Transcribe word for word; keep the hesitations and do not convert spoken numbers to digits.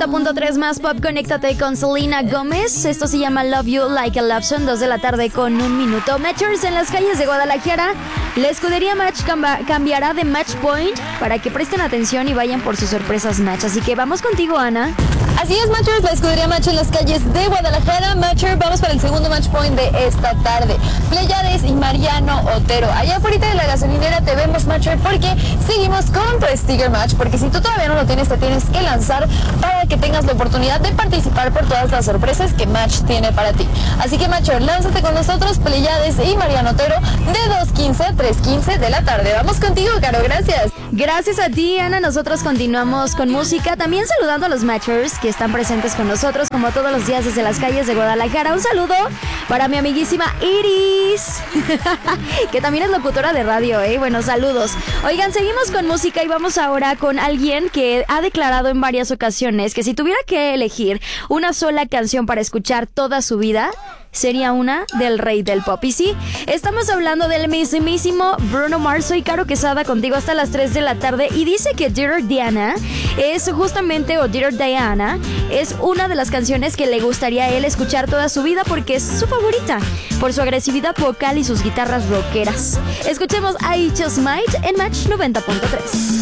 noventa punto tres más pop, conéctate con Selena Gómez. Esto se llama Love You Like a Love Song, dos de la tarde con un minuto. Matchers en las calles de Guadalajara. La escudería Match camba- cambiará de Match Point para que presten atención y vayan por sus sorpresas Match. Así que vamos contigo, Ana. Así es, Matchers, la escudería Match en las calles de Guadalajara. Matcher, vamos para el segundo Match Point de esta tarde. Pleiades y Mariano Otero. Allá afuera de la gasolinera te vemos, Matcher, porque seguimos con tu sticker Match, porque si tú todavía no lo tienes, te tienes que lanzar para que tengas la oportunidad de participar por todas las sorpresas que Match tiene para ti. Así que, Matcher, lánzate con nosotros, Pleiades y Mariano Otero, de dos quince a tres quince de la tarde. Vamos contigo, Caro, gracias. Gracias a ti, Ana. Nosotros continuamos con música, también saludando a los Matchers que están presentes con nosotros como todos los días desde las calles de Guadalajara. Un saludo para mi amiguísima Iris, que también es locutora de radio, ¿eh? Bueno, saludos. Oigan, seguimos con música y vamos ahora con alguien que ha declarado en varias ocasiones que si tuviera que elegir una sola canción para escuchar toda su vida, sería una del rey del pop. Y sí, estamos hablando del mismísimo Bruno Mars. Soy Caro Quesada contigo hasta las tres de la tarde y dice que Dear Diana es justamente, o Dear Diana, es una de las canciones que le gustaría a él escuchar toda su vida porque es su favorita, por su agresividad vocal y sus guitarras rockeras. Escuchemos I Just Might en Match noventa punto tres.